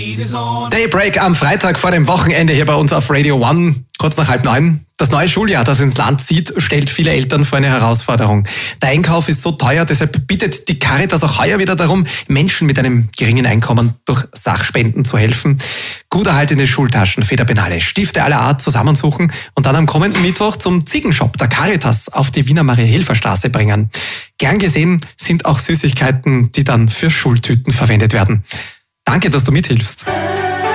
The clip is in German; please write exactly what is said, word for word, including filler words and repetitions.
Daybreak am Freitag vor dem Wochenende hier bei uns auf Radio One, kurz nach halb neun. Das neue Schuljahr, das ins Land zieht, stellt viele Eltern vor eine Herausforderung. Der Einkauf ist so teuer, deshalb bittet die Caritas auch heuer wieder darum, Menschen mit einem geringen Einkommen durch Sachspenden zu helfen. Gut erhaltene Schultaschen, Federpenale, Stifte aller Art zusammensuchen und dann am kommenden Mittwoch zum Ziegenshop der Caritas auf die Wiener Maria-Hilfer-Straße bringen. Gern gesehen sind auch Süßigkeiten, die dann für Schultüten verwendet werden. Danke, dass du mithilfst.